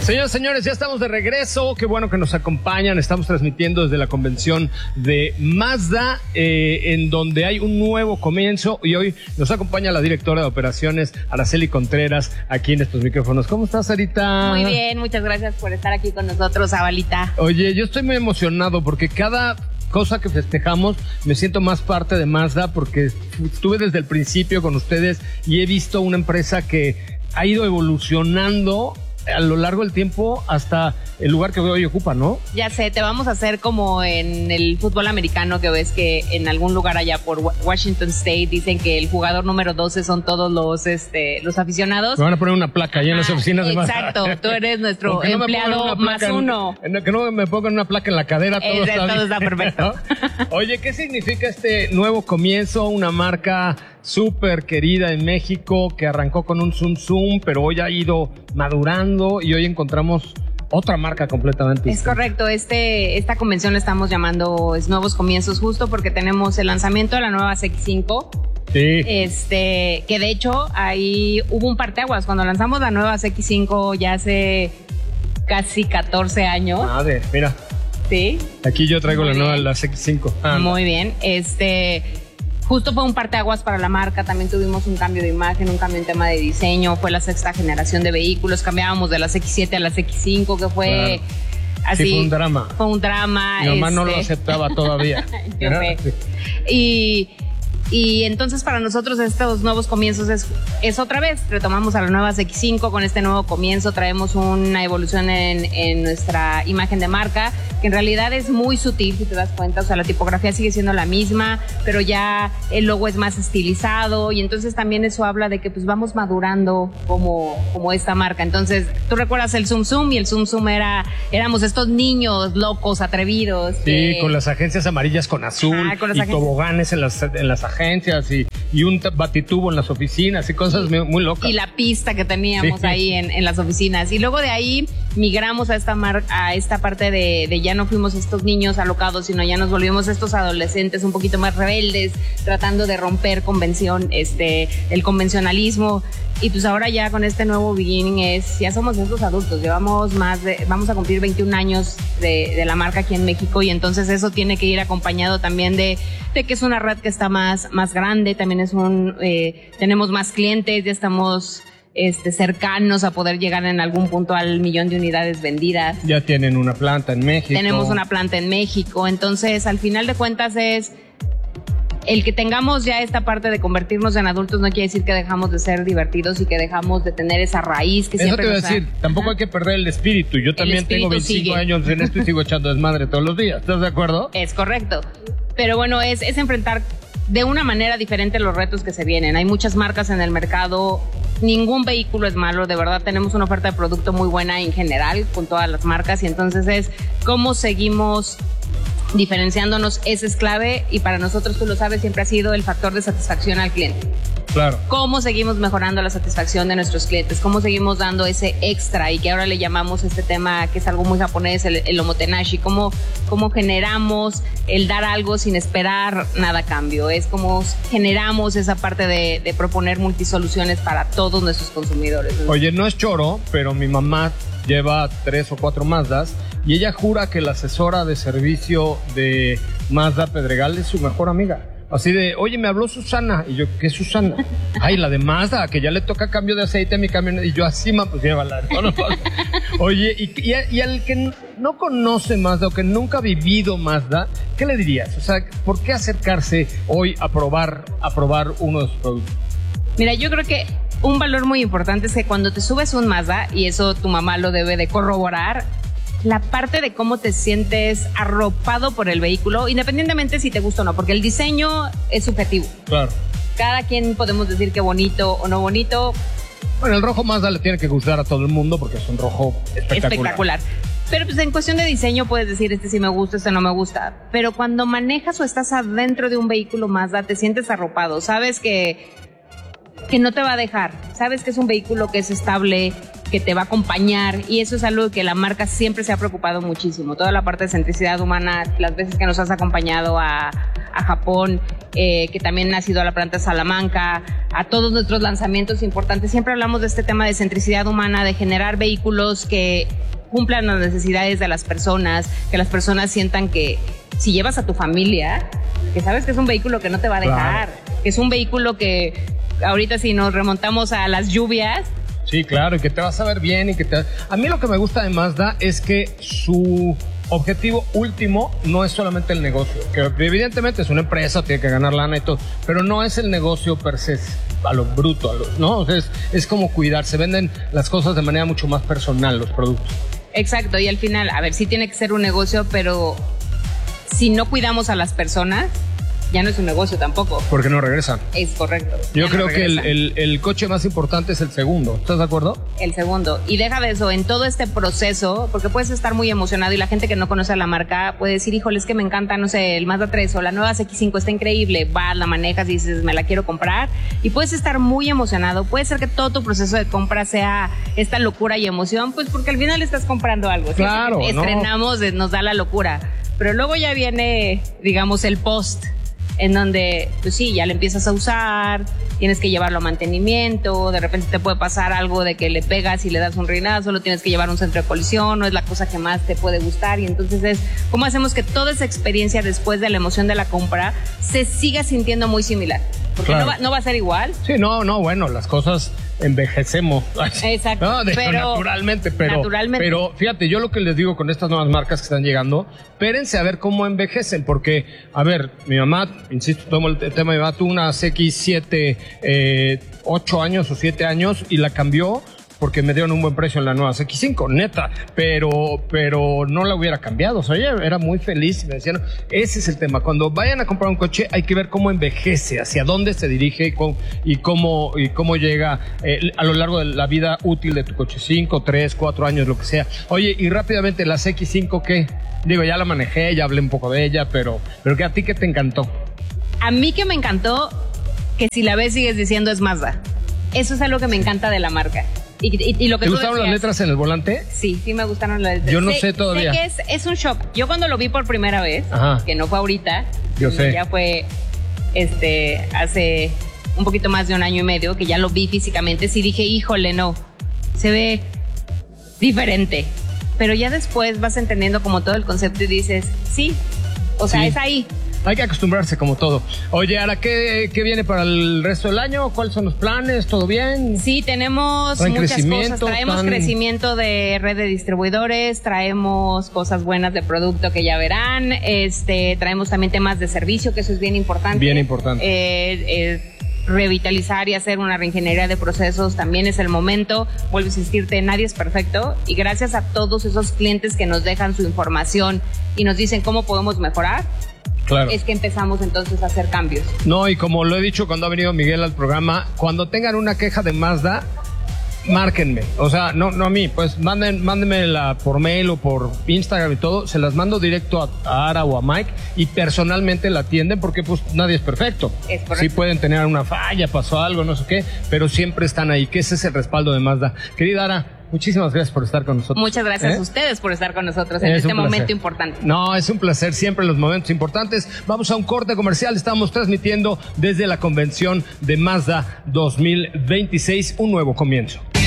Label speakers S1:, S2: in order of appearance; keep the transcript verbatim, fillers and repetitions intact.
S1: Señoras y señores, ya estamos de regreso. Qué bueno que nos acompañan. Estamos transmitiendo desde la convención de Mazda, eh, en donde hay un nuevo comienzo. Y hoy nos acompaña la directora de operaciones, Araceli Contreras, aquí en estos micrófonos. ¿Cómo estás, Sarita?
S2: Muy bien, muchas gracias por estar aquí con nosotros, Abalita.
S1: Oye, yo estoy muy emocionado porque cada cosa que festejamos me siento más parte de Mazda, porque estuve desde el principio con ustedes y he visto una empresa que ha ido evolucionando a lo largo del tiempo hasta el lugar que hoy ocupa, ¿no?
S2: Ya sé, te vamos a hacer como en el fútbol americano, que ves que en algún lugar allá por Washington State dicen que el jugador número doce son todos los este los aficionados.
S1: Me van a poner una placa allá en las oficinas de Mazda.
S2: Exacto, tú eres nuestro no empleado más uno.
S1: En, que no me pongan una placa en la cadera, todo,
S2: Ese,
S1: está,
S2: todo está perfecto.
S1: ¿No? Oye, ¿qué significa este nuevo comienzo? Una marca súper querida en México que arrancó con un Zoom Zoom, pero hoy ha ido madurando y hoy encontramos otra marca completamente.
S2: Es correcto, este, esta convención la estamos llamando es Nuevos Comienzos, justo porque tenemos el lanzamiento de la nueva C X cinco.
S1: Sí.
S2: Este, que de hecho ahí hubo un parteaguas cuando lanzamos la nueva C X cinco ya hace casi catorce años.
S1: Madre, mira.
S2: Sí.
S1: Aquí yo traigo
S2: Muy
S1: la nueva,
S2: bien.
S1: la C X cinco. Ah,
S2: Muy bien, este... Justo fue un parteaguas para la marca, también tuvimos un cambio de imagen, un cambio en tema de diseño, fue la sexta generación de vehículos, cambiábamos de la C X siete a la C X cinco, que fue
S1: claro.
S2: así.
S1: Sí, fue un drama.
S2: Fue un drama.
S1: Mi mamá
S2: este...
S1: no lo aceptaba todavía.
S2: Yo sé. Y... Y entonces para nosotros estos nuevos comienzos es, es otra vez, retomamos a la nueva C X cinco con este nuevo comienzo, traemos una evolución en, en nuestra imagen de marca, que en realidad es muy sutil si te das cuenta, o sea la tipografía sigue siendo la misma, pero ya el logo es más estilizado y entonces también eso habla de que pues vamos madurando como, como esta marca. Entonces tú recuerdas el Zoom Zoom y el Zoom Zoom era, éramos estos niños locos, atrevidos.
S1: Sí,
S2: que...
S1: con las agencias amarillas con azul ah, con y agencias... toboganes en las, en las agencias. agencias y, y un batitubo en las oficinas y cosas muy, muy locas.
S2: Y la pista que teníamos
S1: sí.
S2: ahí en, en las oficinas. Y luego de ahí migramos a esta mar, a esta parte de, de ya no fuimos estos niños alocados, sino ya nos volvimos estos adolescentes un poquito más rebeldes, tratando de romper convención, este, el convencionalismo. Y pues ahora ya con este nuevo beginning es, ya somos estos adultos, llevamos más de, vamos a cumplir veintiún años de, de la marca aquí en México y entonces eso tiene que ir acompañado también de, de que es una red que está más, más grande, también es un, eh, tenemos más clientes, ya estamos este, cercanos a poder llegar en algún punto al millón de unidades vendidas.
S1: Ya tienen una planta en México.
S2: Tenemos una planta en México, entonces al final de cuentas es... El que tengamos ya esta parte de convertirnos en adultos no quiere decir que dejamos de ser divertidos y que dejamos de tener esa raíz que
S1: Eso
S2: siempre
S1: te voy a
S2: nos
S1: decir,
S2: ha...
S1: tampoco
S2: Ajá.
S1: hay que perder el espíritu. Yo también tengo veinticinco
S2: sigue.
S1: años en esto y sigo echando desmadre todos los días. ¿Estás de acuerdo?
S2: Es correcto. Pero bueno, es, es enfrentar de una manera diferente los retos que se vienen. Hay muchas marcas en el mercado. Ningún vehículo es malo, de verdad tenemos una oferta de producto muy buena en general con todas las marcas y entonces es cómo seguimos diferenciándonos, ese es clave y para nosotros, tú lo sabes, siempre ha sido el factor de satisfacción al cliente.
S1: Claro.
S2: Cómo seguimos mejorando la satisfacción de nuestros clientes, cómo seguimos dando ese extra y que ahora le llamamos este tema que es algo muy japonés, el, el omotenashi, cómo, cómo generamos el dar algo sin esperar nada a cambio, es como generamos esa parte de, de proponer multisoluciones para todos nuestros consumidores.
S1: Oye, no es choro, pero mi mamá lleva tres o cuatro Mazdas y ella jura que la asesora de servicio de Mazda Pedregal es su mejor amiga. Así de, oye, me habló Susana. Y yo, ¿qué es Susana? Ay, la de Mazda, que ya le toca cambio de aceite a mi camión. Y yo, así, pues llévala. No, no, no. Oye, y, y, y al que no conoce Mazda o que nunca ha vivido Mazda, ¿qué le dirías? O sea, ¿por qué acercarse hoy a probar, a probar uno de sus productos?
S2: Mira, yo creo que un valor muy importante es que cuando te subes un Mazda, y eso tu mamá lo debe de corroborar, la parte de cómo te sientes arropado por el vehículo, independientemente si te gusta o no, porque el diseño es subjetivo.
S1: Claro.
S2: Cada quien podemos decir que bonito o no bonito.
S1: Bueno, el rojo Mazda le tiene que gustar a todo el mundo porque es un rojo espectacular.
S2: Espectacular. Pero pues en cuestión de diseño puedes decir, este sí me gusta, este no me gusta. Pero cuando manejas o estás adentro de un vehículo Mazda, te sientes arropado. Sabes que, que no te va a dejar. Sabes que es un vehículo que es estable, que te va a acompañar, y eso es algo que la marca siempre se ha preocupado muchísimo. Toda la parte de centricidad humana, las veces que nos has acompañado a, a Japón, eh, que también ha sido a la planta Salamanca, a todos nuestros lanzamientos importantes. Siempre hablamos de este tema de centricidad humana, de generar vehículos que cumplan las necesidades de las personas, que las personas sientan que si llevas a tu familia, que sabes que es un vehículo que no te va a dejar, claro. que es un vehículo que ahorita si nos remontamos a las lluvias.
S1: Sí, claro, y que te vas a ver bien y que te... A mí lo que me gusta de Mazda es que su objetivo último no es solamente el negocio, que evidentemente es una empresa, tiene que ganar lana y todo, pero no es el negocio per se, a lo bruto, a lo, ¿no? O sea, es, es como cuidar, se venden las cosas de manera mucho más personal, los productos.
S2: Exacto, y al final, a ver, sí tiene que ser un negocio, pero si no cuidamos a las personas, ya no es un negocio tampoco.
S1: Porque no regresan.
S2: Es correcto.
S1: Yo creo no que el, el, el coche más importante es el segundo. ¿Estás de acuerdo?
S2: El segundo. Y deja de eso, en todo este proceso, porque puedes estar muy emocionado y la gente que no conoce a la marca puede decir, híjole, es que me encanta, no sé, el Mazda tres o la nueva C X cinco está increíble. Vas, la manejas y dices, me la quiero comprar. Y puedes estar muy emocionado. Puede ser que todo tu proceso de compra sea esta locura y emoción, pues porque al final estás comprando algo.
S1: Claro,
S2: ¿sí? Estrenamos, no. nos da la locura. Pero luego ya viene, digamos, el post, en donde, pues sí, ya le empiezas a usar, tienes que llevarlo a mantenimiento, de repente te puede pasar algo de que le pegas y le das un rinazo, lo tienes que llevar a un centro de colisión, no es la cosa que más te puede gustar, y entonces es, ¿cómo hacemos que toda esa experiencia después de la emoción de la compra se siga sintiendo muy similar? Porque claro. no, va, no va a ser igual.
S1: Sí, no, no, bueno, las cosas envejecemos.
S2: Exacto.
S1: No, de, pero, naturalmente, pero,
S2: naturalmente.
S1: Pero fíjate, yo lo que les digo con estas nuevas marcas que están llegando, espérense a ver cómo envejecen, porque, a ver, mi mamá, insisto, tomo el tema, mi mamá tuvo una C X siete, eh, ocho años o siete años y la cambió porque me dieron un buen precio en la nueva C X cinco, neta, pero, pero no la hubiera cambiado. O sea, ella era muy feliz y me decían, ese es el tema. Cuando vayan a comprar un coche hay que ver cómo envejece, hacia dónde se dirige y cómo, y cómo, y cómo llega eh, a lo largo de la vida útil de tu coche, cinco, tres, cuatro años, lo que sea. Oye, y rápidamente, la C X cinco, ¿qué? Digo, ya la manejé, ya hablé un poco de ella, pero, pero ¿qué a ti qué te encantó?
S2: A mí que me encantó, que si la ves sigues diciendo es Mazda. Eso es algo que me encanta de la marca. Y, y, y lo que
S1: ¿Te gustaron decías, las letras en el volante?
S2: Sí, sí me gustaron las letras.
S1: Yo no
S2: sé,
S1: sé todavía.
S2: Sé que es, es un shock. Yo cuando lo vi por primera vez,
S1: Ajá.
S2: que no fue ahorita,
S1: yo sé.
S2: ya fue este hace un poquito más de un año y medio, que ya lo vi físicamente, sí dije, híjole, no, se ve diferente. Pero ya después vas entendiendo como todo el concepto y dices, sí, o sea,
S1: sí.
S2: es ahí.
S1: Hay que acostumbrarse como todo. Oye, ahora, ¿qué, ¿qué viene para el resto del año? ¿Cuáles son los planes? ¿Todo bien?
S2: Sí, tenemos muchas cosas. Traemos tan... crecimiento de red de distribuidores, traemos cosas buenas de producto que ya verán, este, traemos también temas de servicio, que eso es bien importante.
S1: Bien importante.
S2: Eh, eh, revitalizar y hacer una reingeniería de procesos también es el momento. Vuelvo a insistirte, nadie es perfecto, y gracias a todos esos clientes que nos dejan su información y nos dicen cómo podemos mejorar,
S1: claro.
S2: es que empezamos entonces a hacer cambios.
S1: No, y como lo he dicho cuando ha venido Miguel al programa, cuando tengan una queja de Mazda, márquenme. O sea, no, no a mí, pues manden, mándenmela por mail o por Instagram y todo, se las mando directo a, a Ara o a Mike y personalmente la atienden, porque pues nadie es perfecto.
S2: Es correcto.
S1: Sí pueden tener una falla, pasó algo, no sé qué, pero siempre están ahí, que ese es el respaldo de Mazda. Querida Ara, muchísimas gracias por estar con nosotros.
S2: Muchas gracias
S1: ¿Eh?
S2: a ustedes por estar con nosotros en
S1: es
S2: este momento
S1: placer.
S2: importante.
S1: No, es un placer siempre en los momentos importantes. Vamos a un corte comercial. Estamos transmitiendo desde la convención de Mazda dos mil veintiséis, un nuevo comienzo.